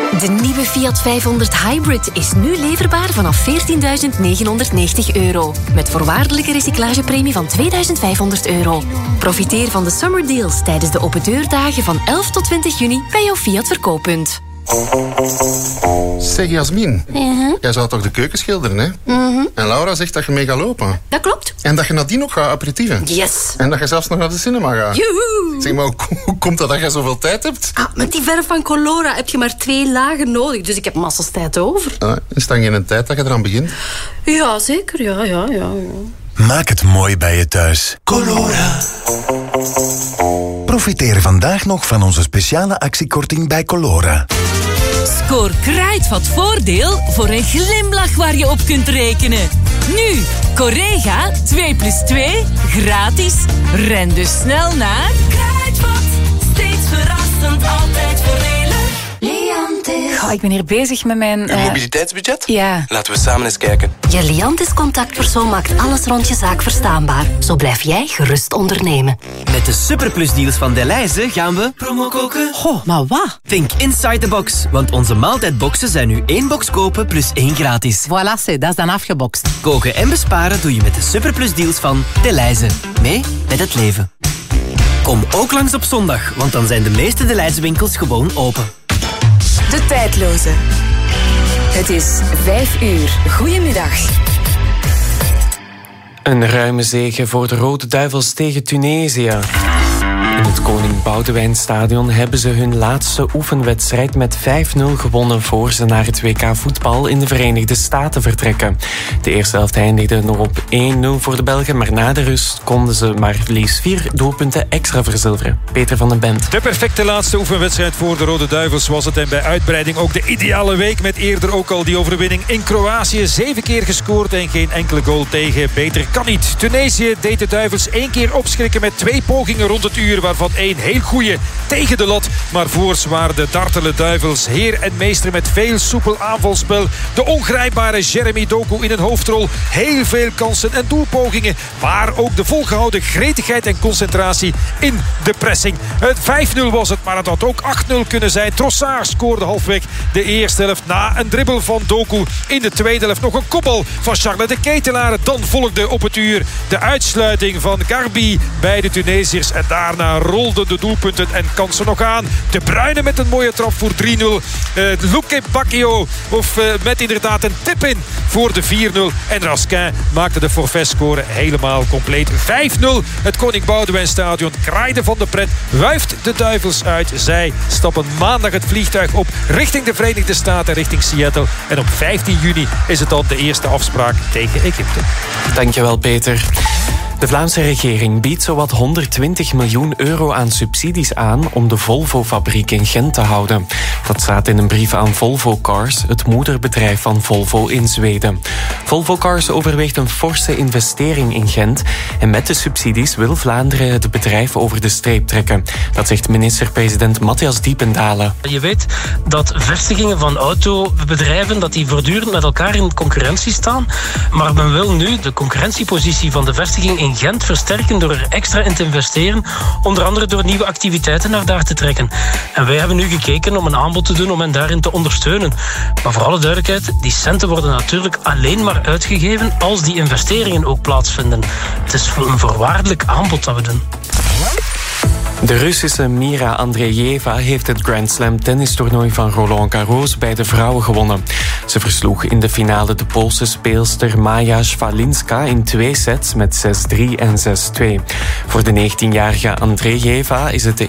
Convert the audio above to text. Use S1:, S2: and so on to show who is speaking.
S1: De nieuwe Fiat 500 Hybrid is nu leverbaar vanaf €14.990. Met voorwaardelijke recyclagepremie van €2.500. Profiteer van de summer deals tijdens de open deurdagen van 11 tot 20 juni bij jouw Fiat verkooppunt.
S2: Zeg Jasmin, jij zou toch de keuken schilderen, hè? En Laura zegt dat je mee gaat lopen.
S1: Dat klopt.
S2: En dat je nadien ook gaat aperitieven.
S1: Yes.
S2: En dat je zelfs nog naar de cinema gaat.
S1: Joehoe.
S2: Zeg maar, hoe komt dat je zoveel tijd hebt?
S1: Met die verf van Colora heb je maar 2 lagen nodig, dus ik heb massas tijd over.
S2: Is dan geen tijd dat je eraan begint?
S1: Ja, zeker. Ja.
S3: Maak het mooi bij je thuis. Colora. Profiteer vandaag nog van onze speciale actiekorting bij Colora.
S4: Scoor kruidvat voordeel voor een glimlach waar je op kunt rekenen. Nu, Correga 2+2 gratis. Ren dus snel naar Kruidvat. Steeds verrassend, altijd voordelig.
S5: Oh, ik ben hier bezig met mijn...
S6: Uw mobiliteitsbudget?
S5: Ja.
S6: Laten we samen eens kijken.
S1: Je Liantis contactpersoon maakt alles rond je zaak verstaanbaar. Zo blijf jij gerust ondernemen.
S7: Met de Superplus deals van Delhaize gaan we promo koken.
S5: Goh, maar wat?
S7: Think inside the box, want onze maaltijdboxen zijn nu 1 box kopen plus 1 gratis.
S5: Voilà, dat is dan afgebokst.
S7: Koken en besparen doe je met de Superplus deals van Delhaize. Mee met het leven. Kom ook langs op zondag, want dan zijn de meeste Delhaize winkels gewoon open.
S8: De tijdloze. Het is 5 uur. Goedemiddag.
S9: Een ruime zege voor de Rode Duivels tegen Tunesië. In het Koning Boudewijnstadion hebben ze hun laatste oefenwedstrijd met 5-0 gewonnen voor ze naar het WK voetbal in de Verenigde Staten vertrekken. De eerste helft eindigde nog op 1-0 voor de Belgen, maar na de rust konden ze maar liefst 4 doelpunten extra verzilveren. Peter van den Bent.
S10: De perfecte laatste oefenwedstrijd voor de Rode Duivels was het en bij uitbreiding ook de ideale week met eerder ook al die overwinning in Kroatië. 7 keer gescoord en geen enkele goal tegen. Beter kan niet. Tunesië deed de Duivels 1 keer opschrikken met 2 pogingen rond het uur, waarvan 1 heel goeie tegen de lat. Maar voorts waren de dartele Duivels heer en meester met veel soepel aanvalspel. De ongrijpbare Jeremy Doku in een hoofdrol. Heel veel kansen en doelpogingen. Maar ook de volgehouden gretigheid en concentratie in de pressing. Het 5-0 was het, maar het had ook 8-0 kunnen zijn. Trossard scoorde halfweg de eerste helft na een dribbel van Doku. In de tweede helft nog een kopbal van Charles de Ketelaar. Dan volgde op het uur de uitsluiting van Garbi bij de Tunesiërs. En daarna rolden de doelpunten en kansen nog aan. De Bruyne met een mooie trap voor 3-0. Luque Bacchio met inderdaad een tip in voor de 4-0. En Raskin maakte de forfaitscore helemaal compleet. 5-0. Het Koning Boudewijnstadion kraaide van de pret. Wuift de Duivels uit. Zij stappen maandag het vliegtuig op richting de Verenigde Staten, richting Seattle. En op 15 juni is het dan de eerste afspraak tegen Egypte.
S9: Dankjewel, Peter. De Vlaamse regering biedt zowat €120 miljoen aan subsidies aan om de Volvo-fabriek in Gent te houden. Dat staat in een brief aan Volvo Cars, het moederbedrijf van Volvo in Zweden. Volvo Cars overweegt een forse investering in Gent en met de subsidies wil Vlaanderen het bedrijf over de streep trekken. Dat zegt minister-president Matthias Diependalen.
S11: Je weet dat vestigingen van autobedrijven dat die voortdurend met elkaar in concurrentie staan, maar men wil nu de concurrentiepositie van de vestiging in Gent versterken door er extra in te investeren, onder andere door nieuwe activiteiten naar daar te trekken. En wij hebben nu gekeken om een aanbod te doen om hen daarin te ondersteunen. Maar voor alle duidelijkheid, die centen worden natuurlijk alleen maar uitgegeven als die investeringen ook plaatsvinden. Het is een voorwaardelijk aanbod dat we doen.
S9: De Russische Mira Andreeva heeft het Grand Slam tennistoernooi van Roland Garros bij de vrouwen gewonnen. Ze versloeg in de finale de Poolse speelster Maja Swalinska in 2 sets met 6-3 en 6-2. Voor de 19-jarige Andreeva is het de